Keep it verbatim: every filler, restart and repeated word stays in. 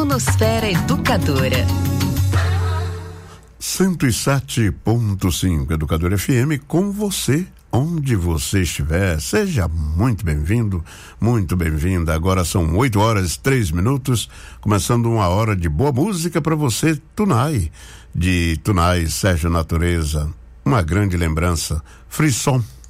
Nosfera Educadora. cento e sete ponto cinco Educadora F M, com você, onde você estiver. Seja muito bem-vindo, muito bem-vinda. Agora são oito horas e três minutos, começando uma hora de boa música para você. Tunai, de Tunai, Sérgio Natureza, uma grande lembrança. Frisson.